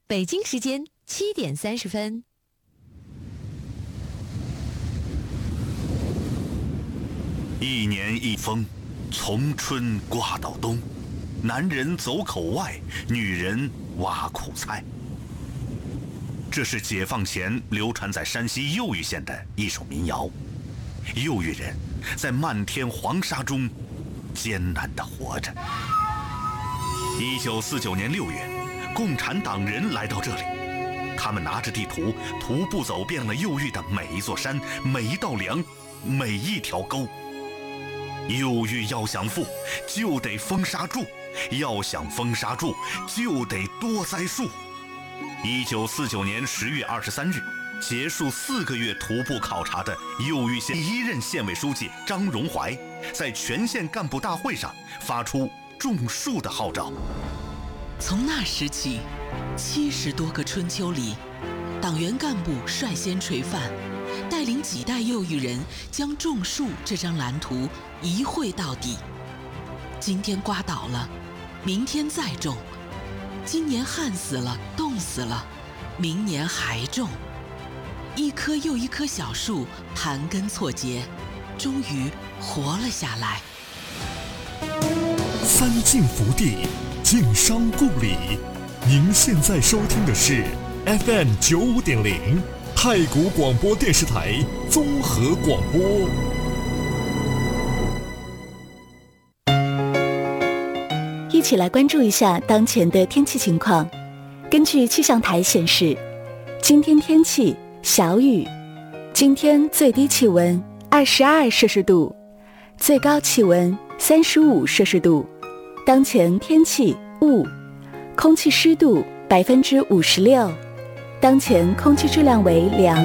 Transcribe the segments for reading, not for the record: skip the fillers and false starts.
北京时间7:30。 一年一风，从春刮到冬，男人走口外，女人挖苦菜。这是解放前流传在山西右峪县的一首民谣。右峪人在漫天黄沙中艰难地活着。1949年6月，共产党人来到这里，他们拿着地图，徒步走遍了右峪的每一座山、每一道梁、每一条沟。右峪要想富，就得封杀住；要想封杀住，就得多栽树。1949年10月23日，结束4个月徒步考察的右峪县第1任县委书记张荣怀，在全县干部大会上发出种树的号召。 从那时起，70多个春秋里，党员干部率先垂范，带领几代右峪人将种树这张蓝图一绘到底。今天刮倒了，明天再种；今年旱死了、冻死了，明年还种。一棵又一棵小树盘根错节，终于活了下来。 三晋福地，晋商故里。您现在收听的是 FM 95.0太谷广播电视台综合广播。 一起来关注一下当前的天气情况。根据气象台显示，今天天气小雨，今天最低气温22摄氏度，最高气温35摄氏度。当前天气雾，空气湿度56%，当前空气质量为良。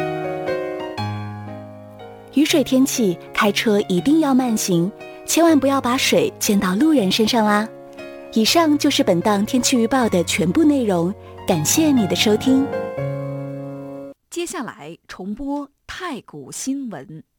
雨水天气，开车一定要慢行，千万不要把水溅到路人身上啦。以上就是本档天气预报的全部内容，感谢你的收听。 接下来重播太谷新闻。